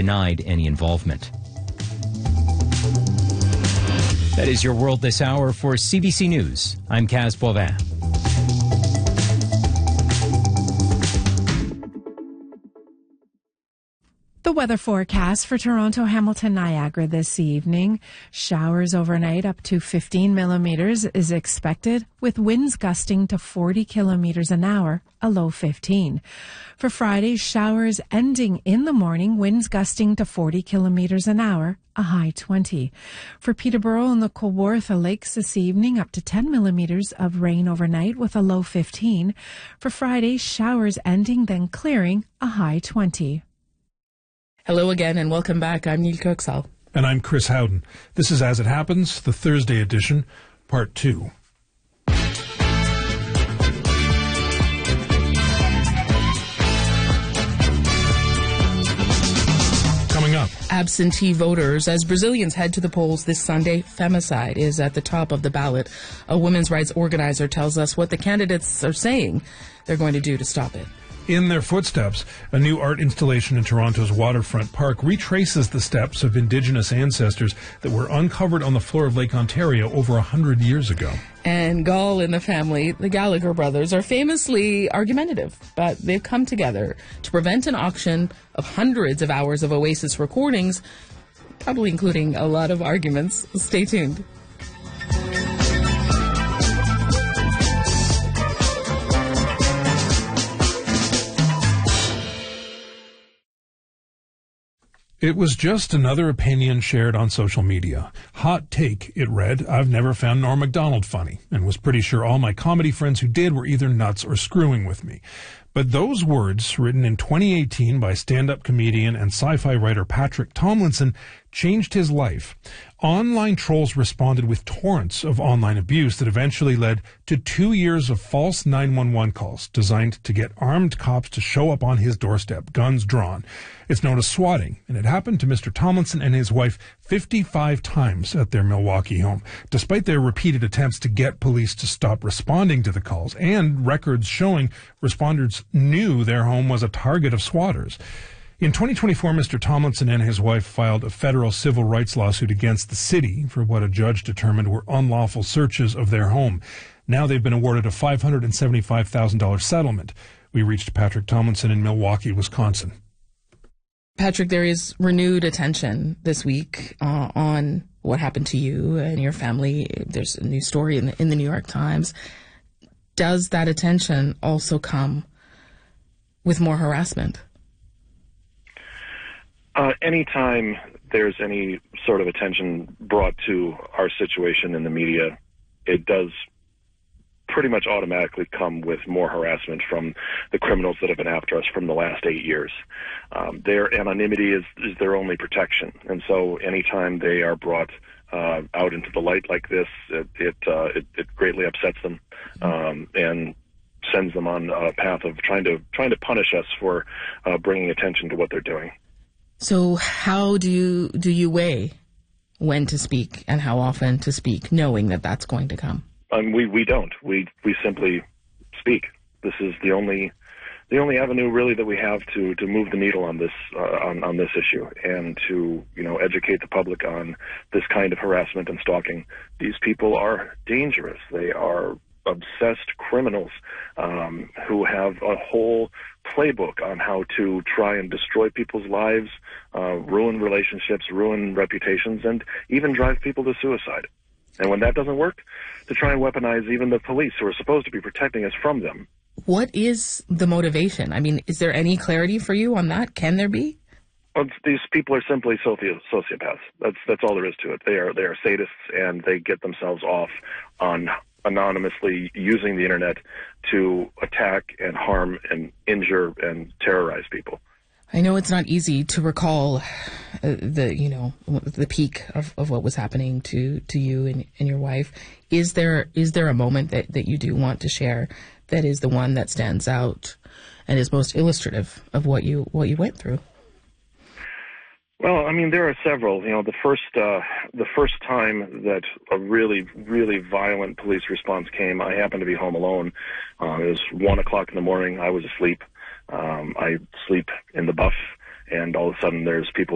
denied any involvement. That is your world this hour. For CBC News, I'm Kaz Boivin. The weather forecast for Toronto, Hamilton, Niagara this evening. Showers overnight up to 15 millimeters is expected, with winds gusting to 40 kilometers an hour, a low 15. For Friday, showers ending in the morning, winds gusting to 40 kilometers an hour, a high 20. For Peterborough and the Kawartha Lakes this evening, up to 10 millimeters of rain overnight with a low 15. For Friday, showers ending, then clearing, a high 20. Hello again and welcome back. I'm Neil Kirksall. And I'm Chris Howden. This is As It Happens, the Thursday edition, Part 2. Coming up. Absentee voters. As Brazilians head to the polls this Sunday, femicide is at the top of the ballot. A women's rights organizer tells us what the candidates are saying they're going to do to stop it. In their footsteps, a new art installation in Toronto's waterfront park retraces the steps of Indigenous ancestors that were uncovered on the floor of Lake Ontario over 100 years ago. And Gall in the family, the Gallagher brothers, are famously argumentative, but they've come together to prevent an auction of hundreds of hours of Oasis recordings, probably including a lot of arguments. Stay tuned. It was just another opinion shared on social media. Hot take, it read, I've never found Norm Macdonald funny, and was pretty sure all my comedy friends who did were either nuts or screwing with me. But those words, written in 2018 by stand-up comedian and sci-fi writer Patrick Tomlinson, changed his life. Online trolls responded with torrents of online abuse that eventually led to 2 years of false 911 calls designed to get armed cops to show up on his doorstep, guns drawn. It's known as swatting, and it happened to Mr. Tomlinson and his wife 55 times at their Milwaukee home, despite their repeated attempts to get police to stop responding to the calls, and records showing responders knew their home was a target of swatters. In 2024, Mr. Tomlinson and his wife filed a federal civil rights lawsuit against the city for what a judge determined were unlawful searches of their home. Now they've been awarded a $575,000 settlement. We reached Patrick Tomlinson in Milwaukee, Wisconsin. Patrick, there is renewed attention this week on what happened to you and your family. There's a new story in the New York Times. Does that attention also come with more harassment? Anytime there's any sort of attention brought to our situation in the media, it does pretty much automatically come with more harassment from the criminals that have been after us from the last 8 years. Their anonymity is their only protection. And so anytime they are brought out into the light like this, it greatly upsets them and sends them on a path of trying to punish us for bringing attention to what they're doing. So how do you weigh when to speak and how often to speak, knowing that that's going to come? We don't. We simply speak. This is the only avenue really that we have to move the needle on this on this issue, and to educate the public on this kind of harassment and stalking. These people are dangerous. They are obsessed criminals who have a whole playbook on how to try and destroy people's lives, ruin relationships, ruin reputations, and even drive people to suicide. And when that doesn't work, to try and weaponize even the police who are supposed to be protecting us from them. What is the motivation? I mean, is there any clarity for you on that? Can there be? Well, these people are simply sociopaths. That's all there is to it. They are sadists, and they get themselves off on anonymously using the internet to attack and harm and injure and terrorize people. I know it's not easy to recall the peak of what was happening to you and your wife. Is there a moment that you do want to share that is the one that stands out and is most illustrative of what you went through? Well, I mean, there are several. The first time that a really, really violent police response came, I happened to be home alone. It was 1 o'clock in the morning. I was asleep. I sleep in the buff, and all of a sudden there's people